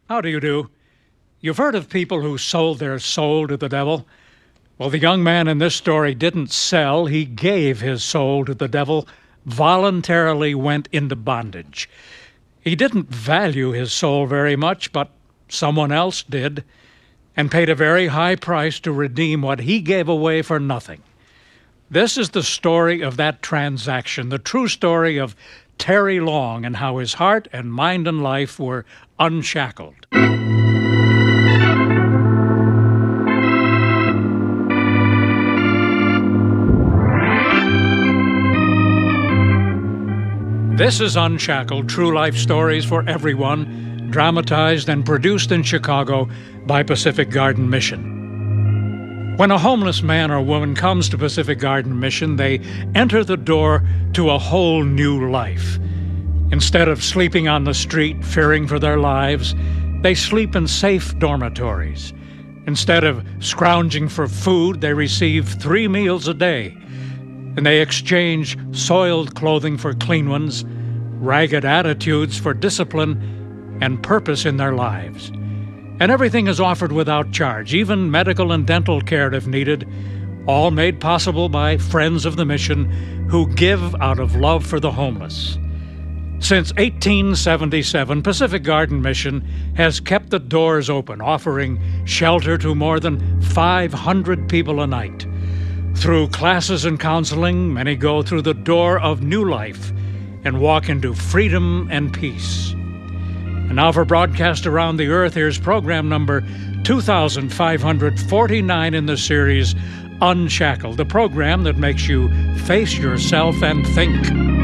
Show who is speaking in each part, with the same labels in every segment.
Speaker 1: How do you do? You've heard of people who sold their soul to the devil. Well, the young man in this story didn't sell, he gave his soul to the devil, voluntarily went into bondage. He didn't value his soul very much, but someone else did, and paid a very high price to redeem what he gave away for nothing. This is the story of that transaction, the true story of Terry Long and how his heart and mind and life were unshackled. This is Unshackled, true life stories for everyone, dramatized and produced in Chicago by Pacific Garden Mission. When a homeless man or woman comes to Pacific Garden Mission, they enter the door to a whole new life. Instead of sleeping on the street, fearing for their lives, they sleep in safe dormitories. Instead of scrounging for food, they receive 3 meals a day. And they exchange soiled clothing for clean ones, ragged attitudes for discipline, and purpose in their lives. And everything is offered without charge, even medical and dental care if needed, all made possible by friends of the mission who give out of love for the homeless. Since 1877, Pacific Garden Mission has kept the doors open, offering shelter to more than 500 people a night. Through classes and counseling, many go through the door of new life and walk into freedom and peace. And now for broadcast around the earth, here's program number 2549 in the series Unshackled, the program that makes you face yourself and think.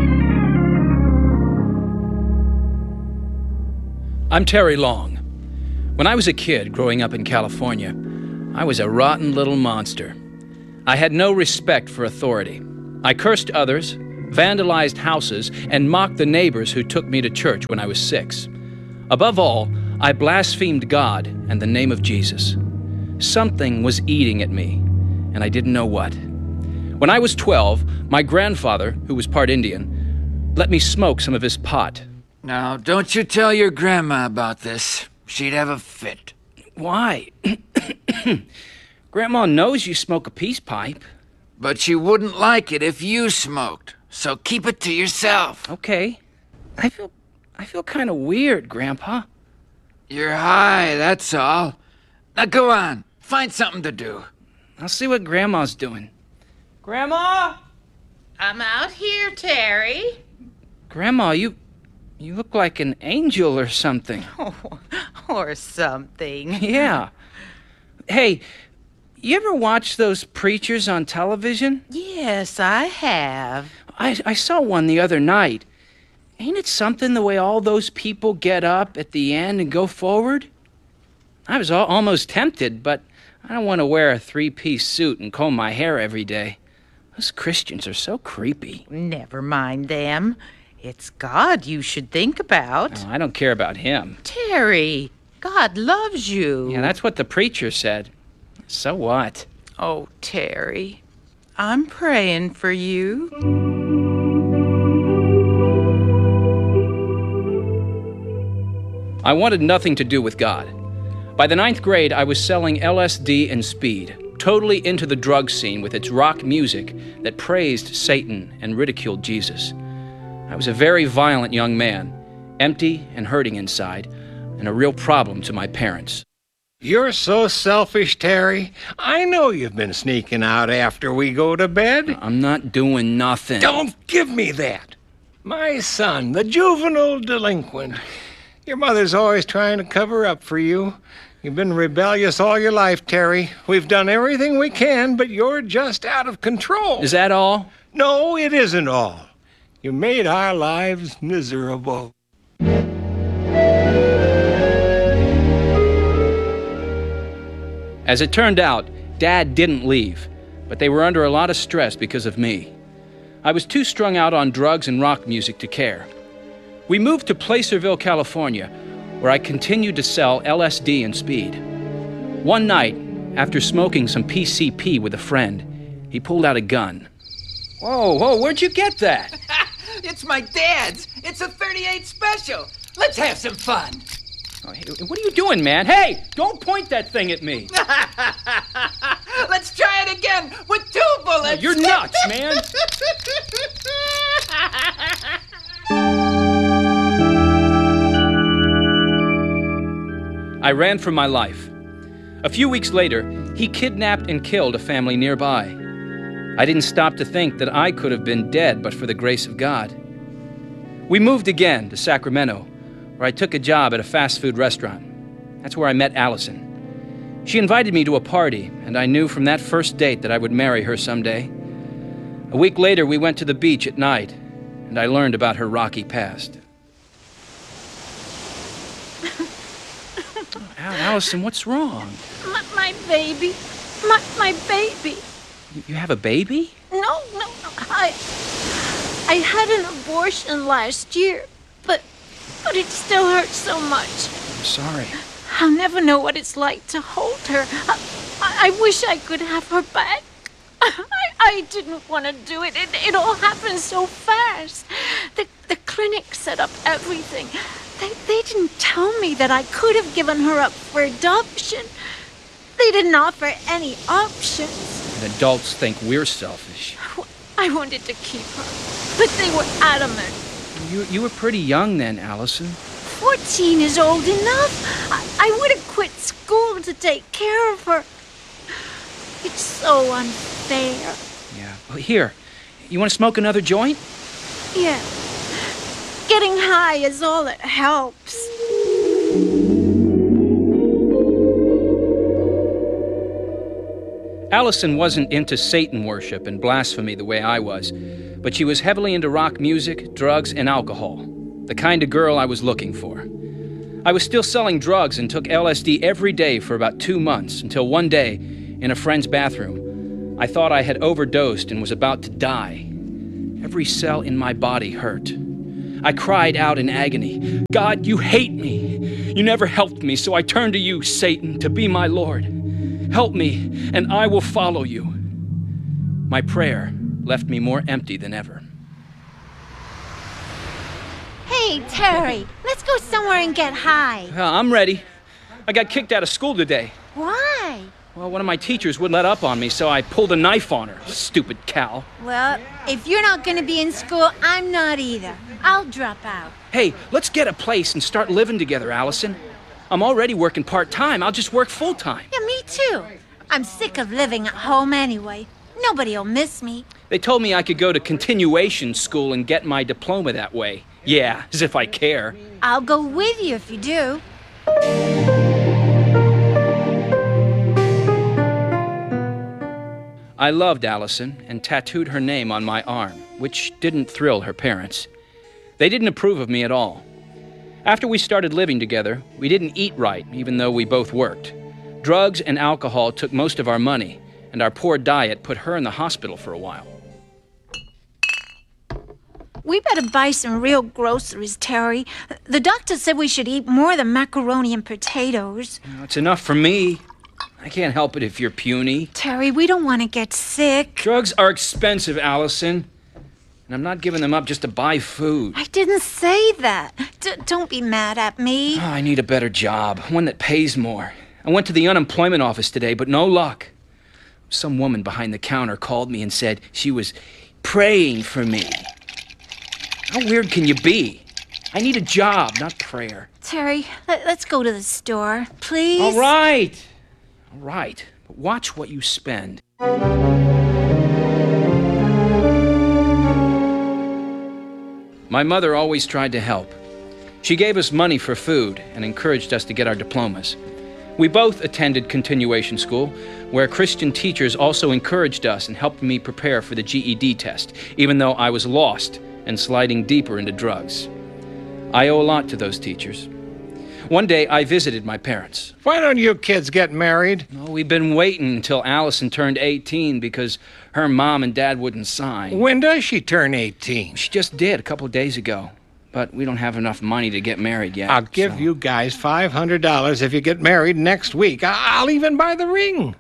Speaker 2: I'm Terry Long. When I was a kid growing up in California, I was a rotten little monster. I had no respect for authority. I cursed others, vandalized houses, and mocked the neighbors who took me to church when I was 6. Above all, I blasphemed God and the name of Jesus. Something was eating at me, and I didn't know what. When I was 12, my grandfather, who was part Indian, let me smoke some of his pot.
Speaker 3: Now, don't you tell your grandma about this. She'd have a fit.
Speaker 2: Why? Grandma knows you smoke a peace pipe.
Speaker 3: But she wouldn't like it if you smoked, so keep it to yourself.
Speaker 2: Okay. I feel kind of weird, Grandpa.
Speaker 3: You're high, that's all. Now go on, find something to do.
Speaker 2: I'll see what Grandma's doing. Grandma?
Speaker 4: I'm out here, Terry.
Speaker 2: Grandma, you look like an angel or something.
Speaker 4: Or something.
Speaker 2: Yeah. Hey, you ever watch those preachers on television?
Speaker 4: Yes, I have.
Speaker 2: I saw one the other night. Ain't it something the way all those people get up at the end and go forward? I was almost tempted, but I don't want to wear a 3-piece suit and comb my hair every day. Those Christians are so creepy.
Speaker 4: Never mind them. It's God you should think about.
Speaker 2: Oh, I don't care about him.
Speaker 4: Terry, God loves you.
Speaker 2: Yeah, that's what the preacher said. So what?
Speaker 4: Oh, Terry, I'm praying for you.
Speaker 2: I wanted nothing to do with God. By the 9th grade, I was selling LSD and speed, totally into the drug scene with its rock music that praised Satan and ridiculed Jesus. I was a very violent young man, empty and hurting inside, and a real problem to my parents.
Speaker 5: You're so selfish, Terry. I know you've been sneaking out after we go to bed.
Speaker 2: I'm not doing nothing.
Speaker 5: Don't give me that. My son, the juvenile delinquent. Your mother's always trying to cover up for you. You've been rebellious all your life, Terry. We've done everything we can, but you're just out of control.
Speaker 2: Is that all?
Speaker 5: No, it isn't all. You made our lives miserable.
Speaker 2: As it turned out, Dad didn't leave, but they were under a lot of stress because of me. I was too strung out on drugs and rock music to care. We moved to Placerville, California, where I continued to sell LSD and speed. One night, after smoking some PCP with a friend, he pulled out a gun. Whoa, where'd you get that?
Speaker 3: It's my dad's. It's a .38 special. Let's have some fun.
Speaker 2: Oh, hey, what are you doing, man? Hey, don't point that thing at me.
Speaker 3: Let's try it again with 2 bullets.
Speaker 2: You're nuts, man. I ran for my life. A few weeks later, he kidnapped and killed a family nearby. I didn't stop to think that I could have been dead but for the grace of God. We moved again to Sacramento, where I took a job at a fast food restaurant. That's where I met Allison. She invited me to a party, and I knew from that first date that I would marry her someday. A week later, we went to the beach at night, and I learned about her rocky past. Allison, what's wrong?
Speaker 6: My baby. My baby.
Speaker 2: You have a baby?
Speaker 6: No. I had an abortion last year, but it still hurts so much.
Speaker 2: I'm sorry.
Speaker 6: I'll never know what it's like to hold her. I wish I could have her back. I didn't want to do it. It all happened so fast. The clinic set up everything. They didn't tell me that I could have given her up for adoption. They didn't offer any options.
Speaker 2: And adults think we're selfish.
Speaker 6: I wanted to keep her, but they were adamant.
Speaker 2: You were pretty young then, Allison.
Speaker 6: 14 is old enough. I would have quit school to take care of her. It's so unfair.
Speaker 2: Yeah. Well, here, you want to smoke another joint?
Speaker 6: Yeah. Getting high is all that helps.
Speaker 2: Allison wasn't into Satan worship and blasphemy the way I was, but she was heavily into rock music, drugs, and alcohol. The kind of girl I was looking for. I was still selling drugs and took LSD every day for about 2 months until one day, in a friend's bathroom, I thought I had overdosed and was about to die. Every cell in my body hurt. I cried out in agony, "God, you hate me. You never helped me, so I turn to you, Satan, to be my Lord. Help me, and I will follow you." My prayer left me more empty than ever.
Speaker 7: Hey, Terry, let's go somewhere and get high.
Speaker 2: I'm ready. I got kicked out of school today.
Speaker 7: Why?
Speaker 2: Well, one of my teachers wouldn't let up on me, so I pulled a knife on her. Stupid cow.
Speaker 7: Well, if you're not going to be in school, I'm not either. I'll drop out.
Speaker 2: Hey, let's get a place and start living together, Allison. I'm already working part-time. I'll just work full-time.
Speaker 7: Yeah, me too. I'm sick of living at home anyway. Nobody'll miss me.
Speaker 2: They told me I could go to continuation school and get my diploma that way. Yeah, as if I care.
Speaker 7: I'll go with you if you do.
Speaker 2: I loved Allison and tattooed her name on my arm, which didn't thrill her parents. They didn't approve of me at all. After we started living together, we didn't eat right, even though we both worked. Drugs and alcohol took most of our money, and our poor diet put her in the hospital for a while.
Speaker 7: We better buy some real groceries, Terry. The doctor said we should eat more than macaroni and potatoes.
Speaker 2: It's enough for me. I can't help it if you're puny.
Speaker 7: Terry, we don't want to get sick.
Speaker 2: Drugs are expensive, Allison. And I'm not giving them up just to buy food.
Speaker 7: I didn't say that. Don't be mad at me.
Speaker 2: I need a better job, one that pays more. I went to the unemployment office today, but no luck. Some woman behind the counter called me and said she was praying for me. How weird can you be? I need a job, not prayer.
Speaker 7: Terry, let's go to the store, please.
Speaker 2: All right. But watch what you spend. My mother always tried to help. She gave us money for food and encouraged us to get our diplomas. We both attended continuation school, where Christian teachers also encouraged us and helped me prepare for the GED test, even though I was lost and sliding deeper into drugs. I owe a lot to those teachers. One day, I visited my parents.
Speaker 5: Why don't you kids get married?
Speaker 2: Oh, we've been waiting until Allison turned 18 because her mom and dad wouldn't sign.
Speaker 5: When does she turn 18?
Speaker 2: She just did a couple of days ago. But we don't have enough money to get married yet.
Speaker 5: I'll give you guys $500 if you get married next week. I'll even buy the ring.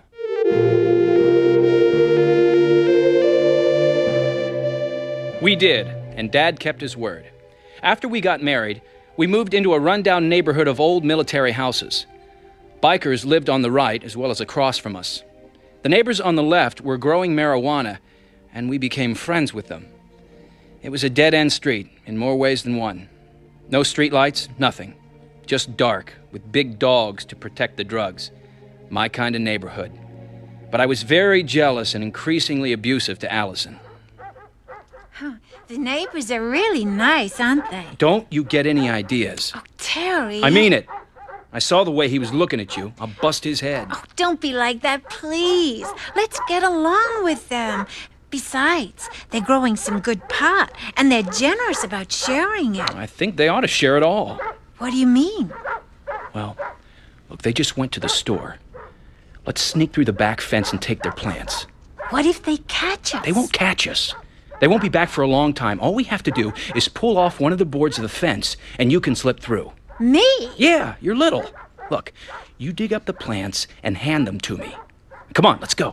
Speaker 2: We did, and Dad kept his word. After we got married, We moved into a rundown neighborhood of old military houses. Bikers lived on the right as well as across from us. The neighbors on the left were growing marijuana, and we became friends with them. It was a dead-end street in more ways than one. No streetlights, nothing. Just dark, with big dogs to protect the drugs. My kind of neighborhood. But I was very jealous and increasingly abusive to Allison.
Speaker 7: The neighbors are really nice, aren't they?
Speaker 2: Don't you get any ideas.
Speaker 7: Oh, Terry.
Speaker 2: I mean it. I saw the way he was looking at you. I'll bust his head.
Speaker 7: Oh, don't be like that, please. Let's get along with them. Besides, they're growing some good pot, and they're generous about sharing it.
Speaker 2: I think they ought to share it all.
Speaker 7: What do you mean?
Speaker 2: Well, look, they just went to the store. Let's sneak through the back fence and take their plants.
Speaker 7: What if they catch us?
Speaker 2: They won't catch us. They won't be back for a long time. All we have to do is pull off one of the boards of the fence, and you can slip through.
Speaker 7: Me?
Speaker 2: Yeah, you're little. Look, you dig up the plants and hand them to me. Come on, let's go.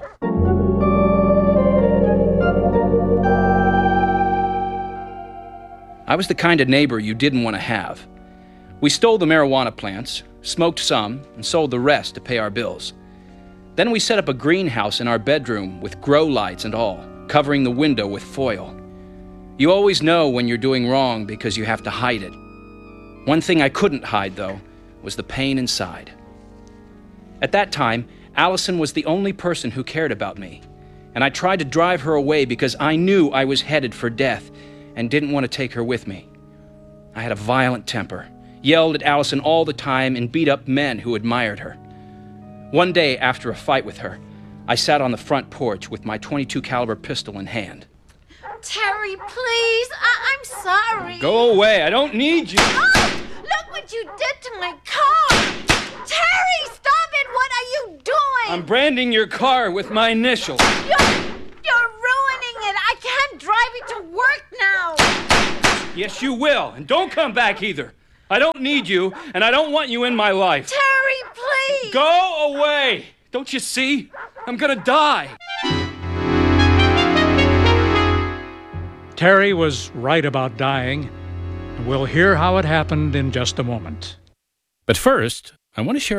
Speaker 2: I was the kind of neighbor you didn't want to have. We stole the marijuana plants, smoked some, and sold the rest to pay our bills. Then we set up a greenhouse in our bedroom with grow lights and all, covering the window with foil. You always know when you're doing wrong because you have to hide it. One thing I couldn't hide, though, was the pain inside. At that time, Allison was the only person who cared about me, and I tried to drive her away because I knew I was headed for death and didn't want to take her with me. I had a violent temper, yelled at Allison all the time, and beat up men who admired her. One day, after a fight with her, I sat on the front porch with my .22 caliber pistol in hand.
Speaker 6: Terry, please. I'm sorry.
Speaker 2: Go away, I don't need you.
Speaker 6: Oh, look what you did to my car. Terry, stop it. What are you doing?
Speaker 2: I'm branding your car with my initials.
Speaker 6: You're ruining it. I can't drive it to work now.
Speaker 2: Yes, you will, and don't come back either. I don't need you, and I don't want you in my life.
Speaker 6: Terry, please.
Speaker 2: Go away. Don't you see? I'm gonna die.
Speaker 1: Terry was right about dying, and we'll hear how it happened in just a moment.
Speaker 2: But first, I want to share